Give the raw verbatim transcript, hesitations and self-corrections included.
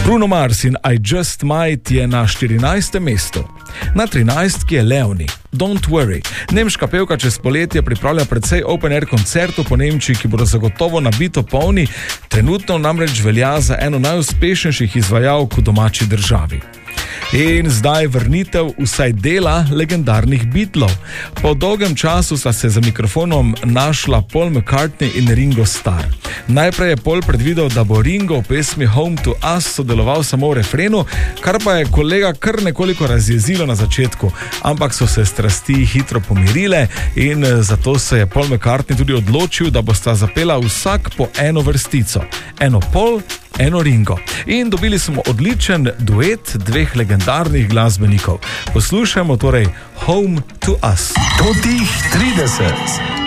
Bruno Mars in I Just Might je na štirinajstem mestu. Na trinajstki je Leonie, Don't Worry. Nemška pevka čez poletje pripravlja precej open-air koncertov po Nemčiji, ki bodo zagotovo nabito polni, trenutno namreč velja za eno najuspešnejših izvajalk v domači državi. In zdaj vrnitev vsaj dela legendarnih Beatlov. Po dolgem času sta se za mikrofonom našla Paul McCartney in Ringo Starr. Najprej je Paul predvidel, da bo Ringo v pesmi Home to Us sodeloval samo v refrenu, kar pa je kolega kar nekoliko razjezilo na začetku, ampak so se strasti hitro pomirile in zato se je Paul McCartney tudi odločil, da bosta zapela vsak po eno vrstico. Eno Paul, eno Ringo. In dobili smo odličen duet dveh legendarnih glasbenikov. Poslušajmo torej Home to Us. Totih trideset.